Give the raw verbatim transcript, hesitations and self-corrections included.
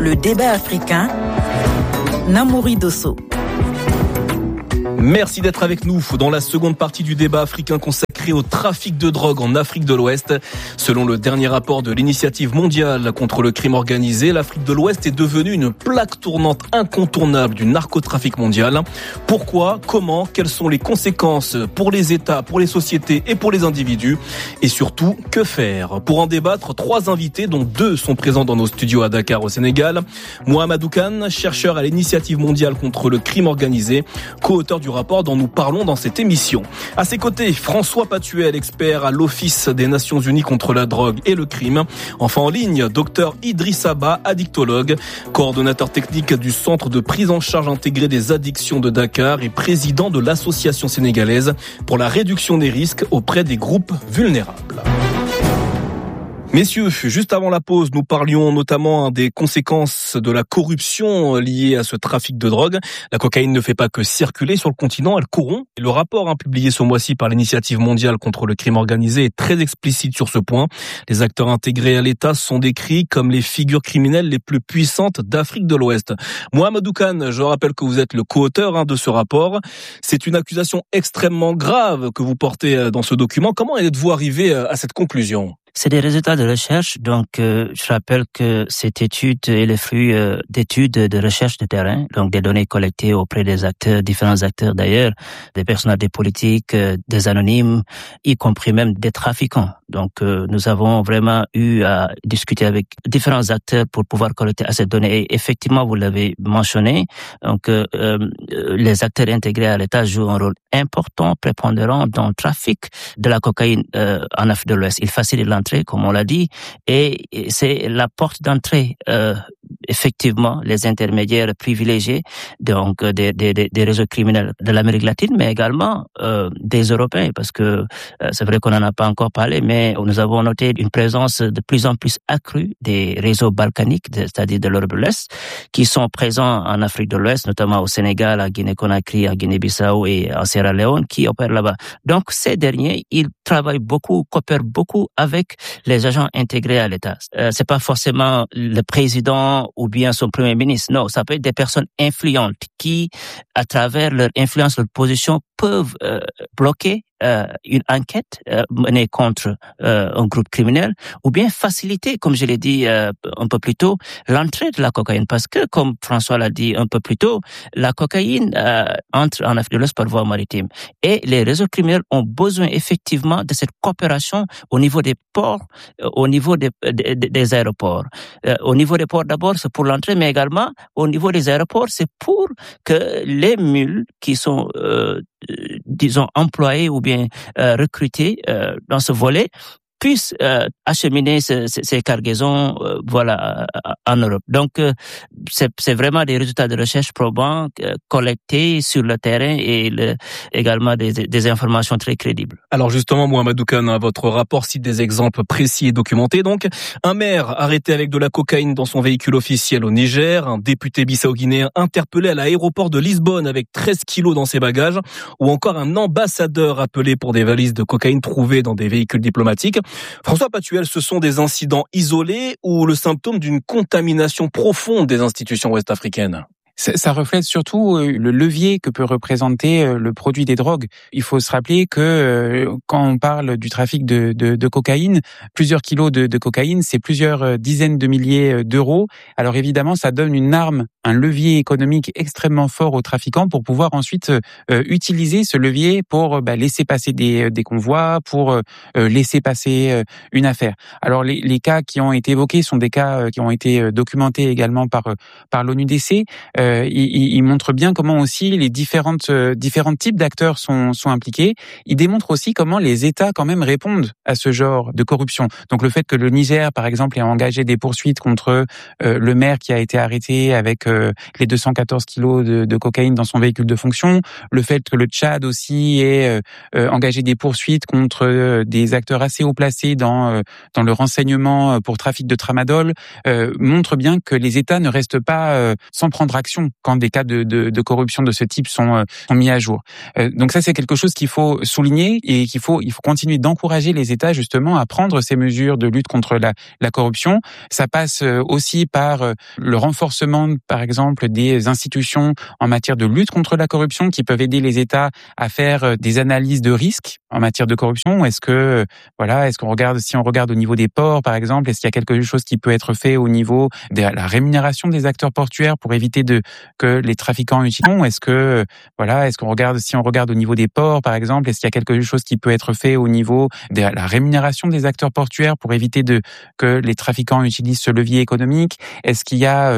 le débat africain, Namouri Dosso. Merci d'être avec nous dans la seconde partie du débat africain consacré au trafic de drogue en Afrique de l'Ouest. Selon le dernier rapport de l'Initiative mondiale contre le crime organisé, l'Afrique de l'Ouest est devenue une plaque tournante incontournable du narcotrafic mondial. Pourquoi ? Comment ? Quelles sont les conséquences pour les États, pour les sociétés et pour les individus ? Et surtout, que faire ? Pour en débattre, trois invités, dont deux sont présents dans nos studios à Dakar au Sénégal. Mohamedou Kane, chercheur à l'Initiative mondiale contre le crime organisé, co-auteur du rapport dont nous parlons dans cette émission. À ses côtés, François Patuel, expert à l'Office des Nations Unies contre la drogue et le crime. Enfin en ligne, docteur Idrissa Ba, addictologue, coordonnateur technique du Centre de prise en charge intégrée des addictions de Dakar et président de l'Association sénégalaise pour la réduction des risques auprès des groupes vulnérables. Messieurs, juste avant la pause, nous parlions notamment des conséquences de la corruption liée à ce trafic de drogue. La cocaïne ne fait pas que circuler sur le continent, elle corrompt. Et le rapport hein, publié ce mois-ci par l'Initiative mondiale contre le crime organisé est très explicite sur ce point. Les acteurs intégrés à l'État sont décrits comme les figures criminelles les plus puissantes d'Afrique de l'Ouest. Mohamedou Kane, je rappelle que vous êtes le co-auteur hein, de ce rapport. C'est une accusation extrêmement grave que vous portez dans ce document. Comment êtes-vous arrivé à cette conclusion ? C'est des résultats de recherche, donc euh, je rappelle que cette étude est le fruit euh, d'études de recherche de terrain, donc des données collectées auprès des acteurs, différents acteurs d'ailleurs, des personnalités politiques, euh, des anonymes, y compris même des trafiquants. Donc euh, nous avons vraiment eu à discuter avec différents acteurs pour pouvoir collecter ces données. Et effectivement, vous l'avez mentionné, donc euh, euh, les acteurs intégrés à l'État jouent un rôle important, prépondérant dans le trafic de la cocaïne euh, en Afrique de l'Ouest. Ils facilitent l'entrée, comme on l'a dit, et c'est la porte d'entrée, euh, effectivement, les intermédiaires privilégiés, donc des, des, des réseaux criminels de l'Amérique latine, mais également euh, des Européens, parce que euh, c'est vrai qu'on n'en a pas encore parlé, mais nous avons noté une présence de plus en plus accrue des réseaux balkaniques, c'est-à-dire de l'Europe de l'Est, qui sont présents en Afrique de l'Ouest, notamment au Sénégal, à Guinée-Conakry, à Guinée-Bissau et en Sierra Leone, qui opèrent là-bas. Donc ces derniers, ils travaillent beaucoup, coopèrent beaucoup avec les agents intégrés à l'État. Euh, c'est pas forcément le président ou bien son premier ministre. Non, ça peut être des personnes influentes qui, à travers leur influence, leur position, peuvent euh, bloquer euh, une enquête euh, menée contre euh, un groupe criminel, ou bien faciliter, comme je l'ai dit euh, un peu plus tôt, l'entrée de la cocaïne. Parce que, comme François l'a dit un peu plus tôt, la cocaïne euh, entre en Afrique de l'Ouest par voie maritime. Et les réseaux criminels ont besoin effectivement de cette coopération au niveau des ports, euh, au niveau des, des, des aéroports. Euh, au niveau des ports d'abord, c'est pour l'entrée, mais également au niveau des aéroports, c'est pour que les mules qui sont euh, disons employés ou bien euh, recrutés euh, dans ce volet puissent euh, acheminer ces, ces cargaisons euh, voilà en Europe. Donc euh, c'est, c'est vraiment des résultats de recherche probants euh, collectés sur le terrain et le, également des, des informations très crédibles. Alors justement, Mohamedou Kane, votre rapport cite des exemples précis et documentés. Donc, un maire arrêté avec de la cocaïne dans son véhicule officiel au Niger, un député bissau-guinéen interpellé à l'aéroport de Lisbonne avec treize kilos dans ses bagages, ou encore un ambassadeur appelé pour des valises de cocaïne trouvées dans des véhicules diplomatiques. François Patuel, ce sont des incidents isolés ou le symptôme d'une contamination profonde des institutions ouest-africaines ? Ça reflète surtout le levier que peut représenter le produit des drogues. Il faut se rappeler que quand on parle du trafic de, de, de cocaïne, plusieurs kilos de, de cocaïne, c'est plusieurs dizaines de milliers d'euros. Alors évidemment, ça donne une arme, un levier économique extrêmement fort aux trafiquants pour pouvoir ensuite euh, utiliser ce levier pour bah, laisser passer des, des convois, pour euh, laisser passer euh, une affaire. Alors les, les cas qui ont été évoqués sont des cas qui ont été documentés également par par l'O N U D C. Euh, Euh, il, il montre bien comment aussi les différentes euh, différents types d'acteurs sont sont impliqués. Il démontre aussi comment les États quand même répondent à ce genre de corruption. Donc le fait que le Niger, par exemple, ait engagé des poursuites contre euh, le maire qui a été arrêté avec euh, les deux cent quatorze kilos de, de cocaïne dans son véhicule de fonction, le fait que le Tchad aussi ait euh, euh, engagé des poursuites contre euh, des acteurs assez haut placés dans euh, dans le renseignement pour trafic de tramadol, euh, montre bien que les États ne restent pas euh, sans prendre action sanctions quand des cas de, de, de corruption de ce type sont, sont mis à jour. Euh, donc ça, c'est quelque chose qu'il faut souligner et qu'il faut, il faut continuer d'encourager les États justement à prendre ces mesures de lutte contre la, la corruption. Ça passe aussi par le renforcement, par exemple, des institutions en matière de lutte contre la corruption qui peuvent aider les États à faire des analyses de risques en matière de corruption. Est-ce que, voilà, est-ce qu'on regarde, si on regarde au niveau des ports, par exemple, est-ce qu'il y a quelque chose qui peut être fait au niveau de la rémunération des acteurs portuaires pour éviter de que les trafiquants utilisent? Est-ce que, voilà, est-ce qu'on regarde, si on regarde au niveau des ports, par exemple, est-ce qu'il y a quelque chose qui peut être fait au niveau de la rémunération des acteurs portuaires pour éviter de que les trafiquants utilisent ce levier économique? Est-ce qu'il y a